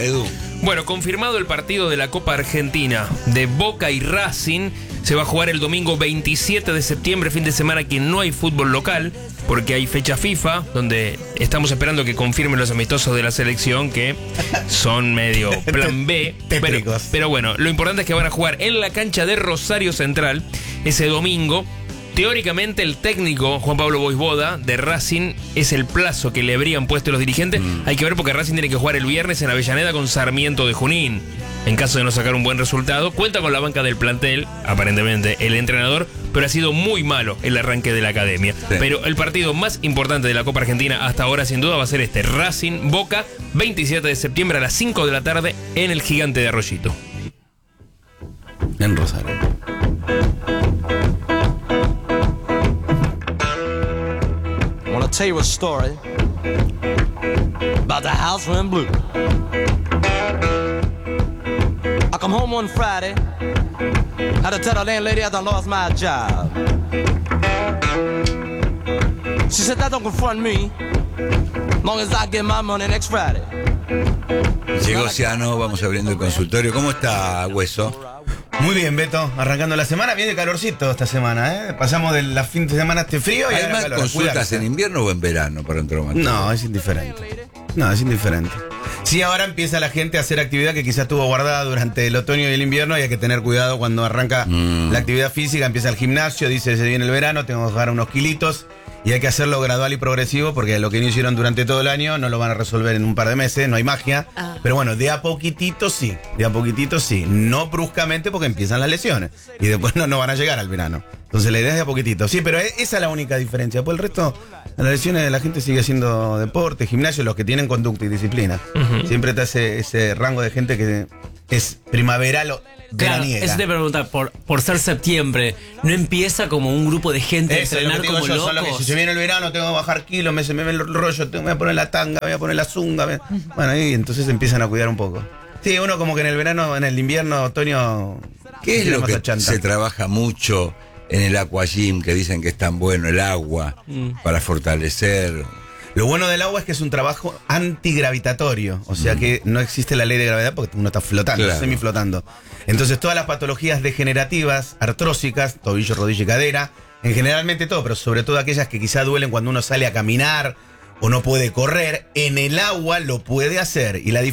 Edu. Bueno, confirmado el partido de la Copa Argentina de Boca y Racing. Se va a jugar el domingo 27 de septiembre, fin de semana que no hay fútbol local, porque hay fecha FIFA, donde estamos esperando que confirmen los amistosos de la selección, que son medio plan B. Pero bueno, lo importante es que van a jugar en la cancha de Rosario Central ese domingo. Teóricamente el técnico Juan Pablo Voivoda de Racing es el plazo que le habrían puesto los dirigentes. Hay que ver porque Racing tiene que jugar el viernes en Avellaneda con Sarmiento de Junín. En caso de no sacar un buen resultado, cuenta con la banca del plantel, aparentemente el entrenador, pero ha sido muy malo el arranque de la academia. Sí. Pero el partido más importante de la Copa Argentina hasta ahora sin duda va a ser este Racing Boca, 27 de septiembre a las 5 de la tarde en el Gigante de Arroyito. En Rosario. I want to tell you a story about the house went blue. I come home one Friday, had to tell the landlady I done lost my job. She said that don't confront me, long as I get my money next Friday. Llegó Ciano, vamos abriendo el consultorio. ¿Cómo está, Hueso? Muy bien, Beto, arrancando la semana, viene calorcito esta semana, ¿eh? Pasamos de la fin de semana este frío y ¿Hay ahora más calor. consultas en invierno o en verano para un traumatólogo? No, es indiferente. No, es indiferente. Sí, ahora empieza la gente a hacer actividad que quizás estuvo guardada durante el otoño y el invierno y hay que tener cuidado cuando arranca la actividad física, empieza el gimnasio, dice se viene el verano, tengo que bajar unos kilitos y hay que hacerlo gradual y progresivo porque lo que no hicieron durante todo el año no lo van a resolver en un par de meses, no hay magia. Pero bueno, de a poquitito sí, no bruscamente porque empiezan las lesiones y después no van a llegar al verano. Entonces la idea es de a poquitito, sí, pero esa es la única diferencia. Por el resto, las lesiones de la gente sigue haciendo deporte, gimnasio, los que tienen conducta y disciplina. Siempre está ese rango de gente que es primaveral o veraniega. Eso te pregunta, por ser septiembre, ¿no empieza como un grupo de gente a entrenar como yo, locos? Que si se viene el verano tengo que bajar kilos, me ve el rollo, me voy a poner la tanga, me voy a poner la zunga. Bueno, y entonces empiezan a cuidar un poco. Sí, uno como que en el verano, en el invierno, otoño... ¿Qué es lo que se trabaja mucho en el aqua gym, que dicen que es tan bueno el agua para fortalecer? Lo bueno del agua es que es un trabajo antigravitatorio, o sea que no existe la ley de gravedad porque uno está flotando, semiflotando. Entonces todas las patologías degenerativas, artrósicas, tobillo, rodilla y cadera, en generalmente todo, pero sobre todo aquellas que quizá duelen cuando uno sale a caminar o no puede correr, en el agua lo puede hacer. Y la